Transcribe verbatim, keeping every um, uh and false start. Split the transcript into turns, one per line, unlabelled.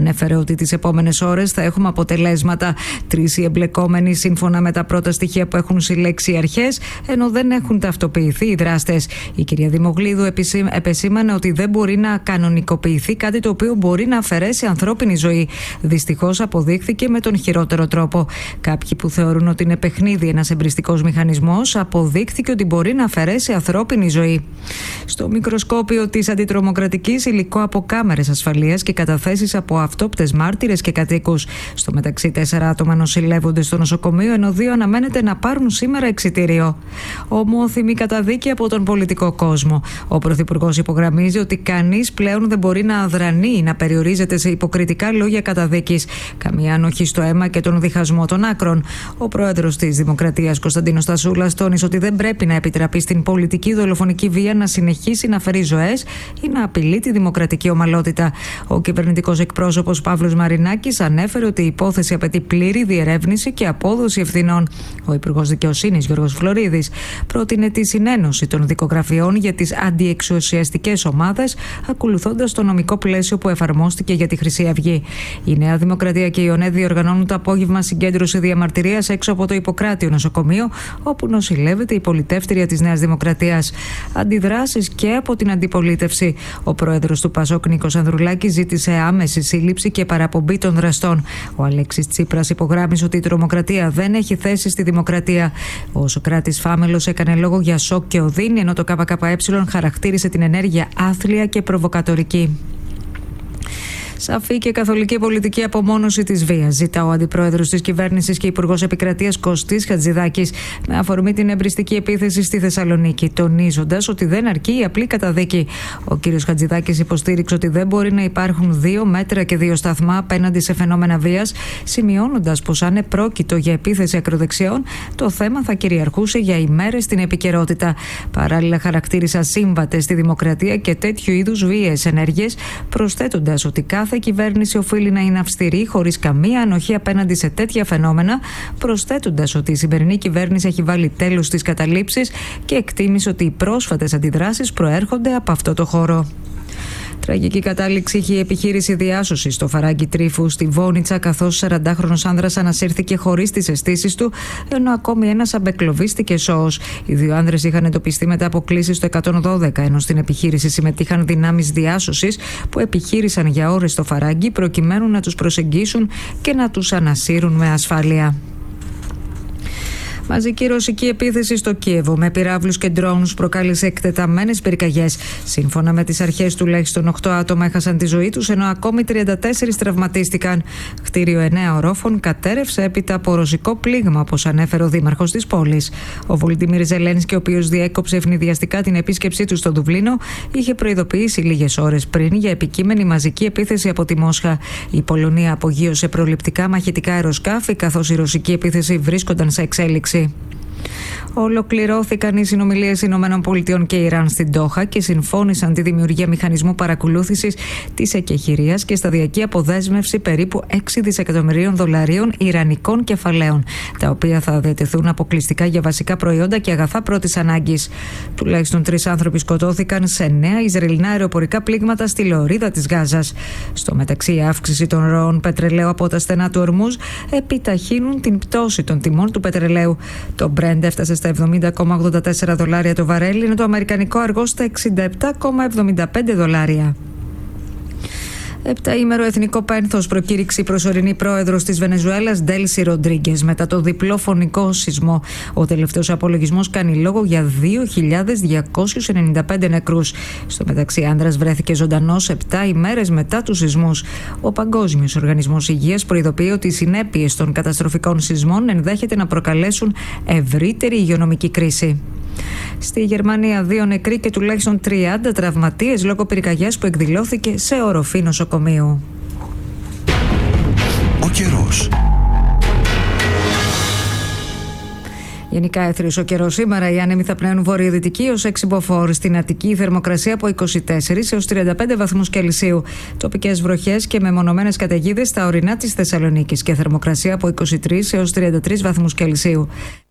Ανέφερε ότι τις επόμενες ώρες θα έχουμε αποτελέσματα. Τρεις οι εμπλεκόμενοι σύμφωνα με τα πρώτα στοιχεία που έχουν συλλέξει οι αρχές, ενώ δεν έχουν ταυτοποιηθεί οι δράστες. Η κυρία Δημογλίδου επεσήμανε ότι δεν μπορεί να κανονικοποιηθεί κάτι το οποίο μπορεί να αφαιρέσει ανθρώπινη ζωή. Δυστυχώς αποδείχθηκε με τον χειρότερο τρόπο. Κάποιοι που θεωρούν ότι είναι παιχνίδι ένας εμπριστικός μηχανισμός, αποδείχθηκε ότι μπορεί να αφαιρέσει ανθρώπινη ζωή. Στο μικροσκόπιο της αντιτρομοκρατικής, υλικό από κάμερες ασφαλείας και καταθέσεις από αυτόπτες μάρτυρες και κατοίκους. Στο μεταξύ, τέσσερα άτομα νοσηλεύονται στο νοσοκομείο, ενώ δύο αναμένεται να πάρουν σήμερα εξιτήριο. Ομόθυμη καταδίκη από τον πολιτικό κόσμο. Ο Πρωθυπουργός υπογραμμίζει ότι κανείς πλέον δεν μπορεί να αδρανεί ή να περιορίζεται σε υποκριτικά λόγια καταδίκης. Καμία ανοχή στο αίμα και τον διχασμό των άκρων. Ο πρόεδρος της Δημοκρατίας, Κωνσταντίνος Τασούλας, τόνισε ότι δεν πρέπει να επιτραπεί στην πολιτική δολοφονική βία να συνεχίσει να φέρει ζωές ή να απειλεί τη δημοκρατική ομαλότητα. Ο κυβερνητικός εκπρόσωπος Παύλος Μαρινάκης ανέφερε ότι η υπόθεση απαιτεί πλήρη διερεύνηση και απόδοση ευθυνών. Ο Υπουργός Δικαιοσύνης, Γιώργος Φλωρίδης, πρότεινε τη συνένωση των δικογραφιών για τις αντιεξουσιαστικές ομάδες, ακολουθώντας το νομικό πλαίσιο που εφαρμόστηκε για τη Χρυσή Αυγή. Η Νέα Δημοκρατία και η ΟΝΕ διοργανώνουν το απόγευμα συγκέντρωση διαμαρτυρίας έξω από το Ιπποκράτιο νοσοκομείο, όπου νοσηλεύεται η πολιτεύτρια της Νέας Δημοκρατίας. Αντιδράσεις και από την αντιπολίτευση. Ο πρόεδρος του Πασόκ, Νίκος Ανδρουλάκης, ζήτησε άμεση σύλληψη και παραπομπή των δραστών. Ο Αλέξης Τσίπρας υπογράμμισε ότι η τρομοκρατία δεν έχει θέση στη δημοκρατία. Ο Σωκράτης Φάμελος έκανε λόγο για σοκ και οδύνη, ενώ το ΚΚΕ χαρακτήρισε την ενέργεια άθλια και προβοκατορική. Σαφή και καθολική πολιτική απομόνωση της βίας, ζητά ο αντιπρόεδρος της κυβέρνησης και υπουργός επικρατείας Κωστής Χατζηδάκης, με αφορμή την εμπριστική επίθεση στη Θεσσαλονίκη, τονίζοντας ότι δεν αρκεί η απλή καταδίκη. Ο κ. Χατζηδάκης υποστήριξε ότι δεν μπορεί να υπάρχουν δύο μέτρα και δύο σταθμά απέναντι σε φαινόμενα βίας, σημειώνοντας πως αν επρόκειτο για επίθεση ακροδεξιών, το θέμα θα κυριαρχούσε για ημέρες στην επικαιρότητα. Παράλληλα, χαρακτήρισε ασύμβατες στη δημοκρατία και τέτοιου είδους βίαιες ενέργειες, προσθέτοντας ότι κάθε Κάθε κυβέρνηση οφείλει να είναι αυστηρή, χωρίς καμία ανοχή απέναντι σε τέτοια φαινόμενα, προσθέτοντας ότι η σημερινή κυβέρνηση έχει βάλει τέλος στις καταλήψεις και εκτίμησε ότι οι πρόσφατες αντιδράσεις προέρχονται από αυτό το χώρο. Τραγική κατάληξη είχε η επιχείρηση διάσωσης στο Φαράγγι Τρίφου στη Βόνιτσα, καθώς σαραντάχρονος άνδρας ανασύρθηκε χωρίς τις αισθήσεις του, ενώ ακόμη ένας αμπεκλωβίστηκε σώος. Οι δύο άνδρες είχαν εντοπιστεί μετά από κλήσεις στο εκατόν δώδεκα, ενώ στην επιχείρηση συμμετείχαν δυνάμεις διάσωσης που επιχείρησαν για ώρες στο Φαράγγι προκειμένου να τους προσεγγίσουν και να τους ανασύρουν με ασφάλεια. Μαζική ρωσική επίθεση στο Κίεβο με πυράβλους και ντρόουνς προκάλεσε εκτεταμένες πυρκαγιές. Σύμφωνα με τις αρχές, τουλάχιστον οκτώ άτομα έχασαν τη ζωή τους, ενώ ακόμη τριάντα τέσσερα τραυματίστηκαν. Κτίριο εννέα ορόφων κατέρευσε έπειτα από ρωσικό πλήγμα, όπως ανέφερε ο δήμαρχος της πόλης. Ο Βολντίμιρ Ζελένσκι, ο οποίος διέκοψε ευνηδιαστικά την επίσκεψή του στο Δουβλίνο, είχε προειδοποιήσει λίγες ώρες πριν για επικείμενη μαζική επίθεση από τη Μόσχα. Η Πολωνία απογείωσε προληπτικά μαχητικά αεροσκάφη, καθώς η ρωσική επίθεση βρίσκονταν σε εξέλιξη. Ολοκληρώθηκαν οι συνομιλίες ΗΠΑ και Ιράν στην Ντόχα και συμφώνησαν τη δημιουργία μηχανισμού παρακολούθησης της εκεχηρίας και σταδιακή αποδέσμευση περίπου έξι δισεκατομμυρίων δολαρίων ιρανικών κεφαλαίων, τα οποία θα διατεθούν αποκλειστικά για βασικά προϊόντα και αγαθά πρώτης ανάγκης. Τουλάχιστον τρεις άνθρωποι σκοτώθηκαν σε νέα Ισραηλινά αεροπορικά πλήγματα στη λωρίδα της Γάζας. Στο μεταξύ, η αύξηση των ροών πετρελαίου από τα στενά του Ορμούζ επιταχύνουν την πτώση των τιμών του πετρελαίου. Το Brent έφτασε στα εβδομήντα κόμμα ογδόντα τέσσερα δολάρια το βαρέλι, ενώ το αμερικανικό αργό στα εξήντα επτά κόμμα εβδομήντα πέντε δολάρια. Επταήμερο εθνικό πένθος προκήρυξε η προσωρινή πρόεδρος της Βενεζουέλας, Ντέλσι Ροντρίγκες, μετά το διπλό φωνικό σεισμό. Ο τελευταίος απολογισμός κάνει λόγο για δύο χιλιάδες διακόσιους ενενήντα πέντε νεκρούς. Στο μεταξύ, άνδρας βρέθηκε ζωντανός επτά ημέρες μετά τους σεισμούς. Ο Παγκόσμιος Οργανισμός Υγείας προειδοποιεί ότι οι συνέπειες των καταστροφικών σεισμών ενδέχεται να προκαλέσουν ευρύτερη υγειονομική κρίση. Στη Γερμανία, δύο νεκροί και τουλάχιστον τριάντα τραυματίες λόγω πυρκαγιάς που εκδηλώθηκε σε οροφή νοσοκομείου.
Ο καιρός.
Γενικά έθριος ο καιρός σήμερα. Οι άνεμοι θα πνέουν βορειοδυτική ως έξι μποφόρ. Στην Αττική η θερμοκρασία από είκοσι τέσσερα έως τριάντα πέντε βαθμούς Κελσίου. Τοπικές βροχές και μεμονωμένες καταιγίδες στα ορεινά της Θεσσαλονίκης και θερμοκρασία από είκοσι τρία έως τριάντα τρεις βαθμούς Κελσίου.